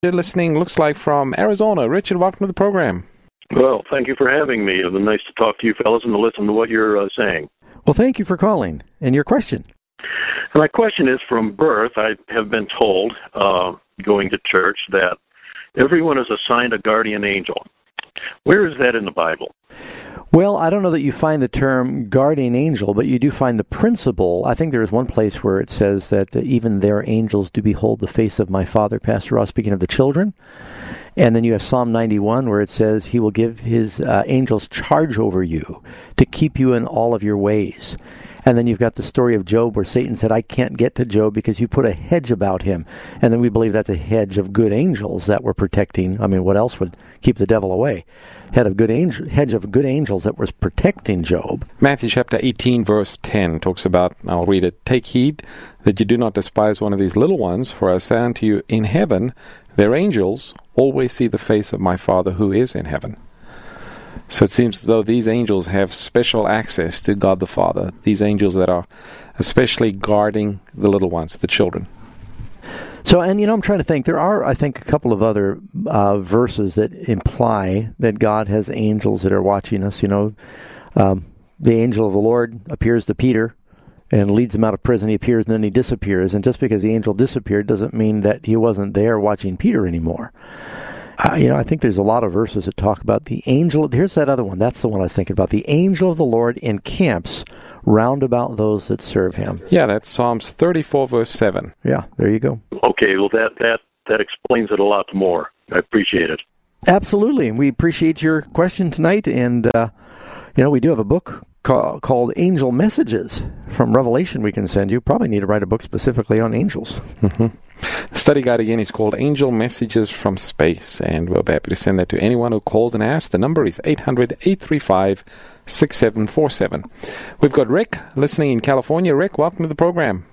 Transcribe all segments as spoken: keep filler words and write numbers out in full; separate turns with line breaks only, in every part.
You're listening, looks like, from Arizona. Richard, welcome to the program.
Well, thank you for having me. It's been nice to talk to you fellas and to listen to what you're uh, saying.
Well, thank you for calling. And your question?
My question is, from birth, I have been told, uh, going to church, that everyone is assigned a guardian angel. Where is that in the Bible?
Well, I don't know that you find the term guardian angel, but you do find the principle. I think there is one place where it says that even their angels do behold the face of my Father, Pastor Ross, speaking of the children. And then you have Psalm ninety-one where it says he will give his uh, angels charge over you to keep you in all of your ways. And then you've got the story of Job where Satan said, I can't get to Job because you put a hedge about him. And then we believe that's a hedge of good angels that were protecting. I mean, what else would keep the devil away? Head of good angel, hedge of good angels that was protecting Job.
Matthew chapter eighteen, verse ten talks about, I'll read it, take heed that you do not despise one of these little ones, for I say unto you, in heaven their angels always see the face of my Father who is in heaven. So it seems as though these angels have special access to God the Father, these angels that are especially guarding the little ones, the children.
So, and you know, I'm trying to think, there are, I think, a couple of other uh, verses that imply that God has angels that are watching us. You know, um, the angel of the Lord appears to Peter and leads him out of prison. He appears and then he disappears. And just because the angel disappeared doesn't mean that he wasn't there watching Peter anymore. Uh, you know, I think there's a lot of verses that talk about the angel. Here's that other one. That's the one I was thinking about. The angel of the Lord encamps round about those that serve him.
Yeah, that's Psalms thirty-four, verse seven.
Yeah, there you go.
Okay, well, that, that, that explains it a lot more. I appreciate it.
Absolutely. We appreciate your question tonight. And, uh, you know, we do have a book ca- called Angel Messages from Revelation we can send you. Probably need to write a book specifically on angels.
Mm-hmm. The study guide again is called Angel Messages from Space, and we'll be happy to send that to anyone who calls and asks. The number is eight hundred, eight three five, six seven four seven. We've got Rick listening in California. Rick, welcome to the program.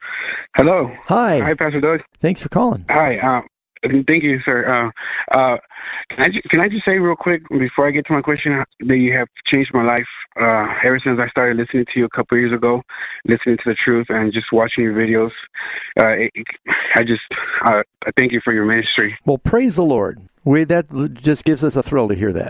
Hello.
Hi.
Hi, Pastor Doug.
Thanks for calling.
Hi. Uh, thank you, sir. Uh, uh, can I ju- can I just say real quick before I get to my question that you have changed my life uh, ever since I started listening to you a couple of years ago, listening to the truth and just watching your videos. Uh, it, it, I just uh, I thank you for your ministry.
Well, praise the Lord. We that just gives us a thrill to hear that.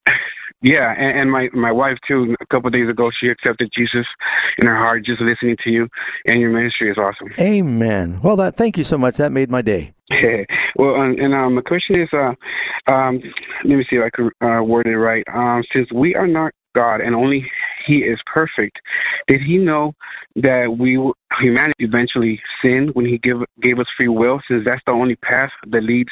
Yeah, and, and my, my wife, too, a couple of days ago, she accepted Jesus in her heart just listening to you, and your ministry is awesome.
Amen. Well, that thank you so much. That made my day.
Well, um, and um, my question is, uh, um, let me see if I can uh, word it right. Um, since we are not God and only He is perfect, did He know that we humanity eventually sinned when He give, gave us free will, since that's the only path that leads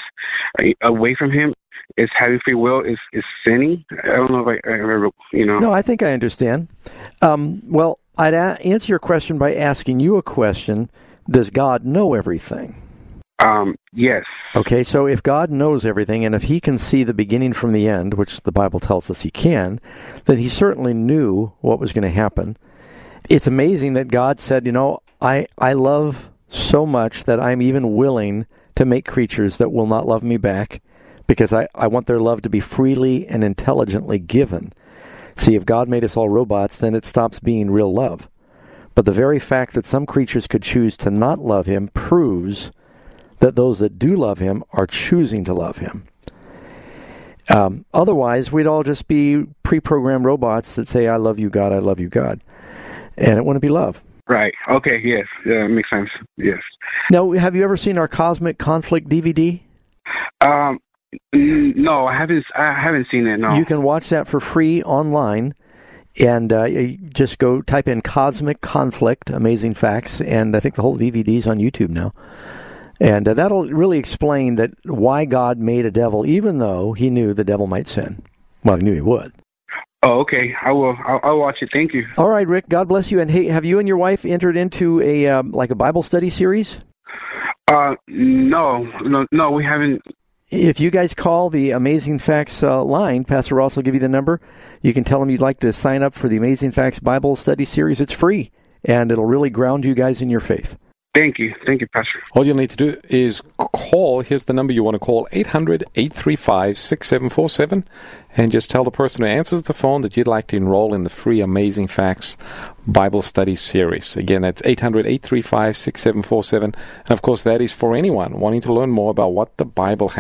away from Him? Is having free will is, is sinning? I don't know if I, I ever, you know.
No, I think I understand. Um, well, I'd a- answer your question by asking you a question. Does God know everything?
Um, yes.
Okay, so if God knows everything, and if He can see the beginning from the end, which the Bible tells us He can, then He certainly knew what was going to happen. It's amazing that God said, you know, I, I love so much that I'm even willing to make creatures that will not love me back, because I, I want their love to be freely and intelligently given. See, if God made us all robots, then it stops being real love. But the very fact that some creatures could choose to not love Him proves that those that do love Him are choosing to love Him. Um, otherwise, we'd all just be pre-programmed robots that say, I love you, God, I love you, God. And it wouldn't be love.
Right. Okay, yes. Yeah, makes sense. Yes.
Now, have you ever seen our Cosmic Conflict D V D?
Um, no, I haven't. I haven't seen it. No.
You can watch that for free online, and uh, you just go type in Cosmic Conflict, Amazing Facts, and I think the whole D V D is on YouTube now. And uh, that'll really explain that why God made a devil, even though He knew the devil might sin. Well, He knew he would.
Oh, okay. I will. I'll, I'll watch it. Thank you.
All right, Rick. God bless you. And hey, have you and your wife entered into a um, like a Bible study series?
Uh, no, no, no. We haven't.
If you guys call the Amazing Facts uh, line, Pastor Ross will give you the number. You can tell him you'd like to sign up for the Amazing Facts Bible Study Series. It's free, and it'll really ground you guys in your faith.
Thank you. Thank you, Pastor.
All you'll need to do is call. Here's the number you want to call, eight hundred, eight three five, six seven four seven, and just tell the person who answers the phone that you'd like to enroll in the free Amazing Facts Bible Study Series. Again, that's eight hundred, eight three five, six seven four seven. And, of course, that is for anyone wanting to learn more about what the Bible has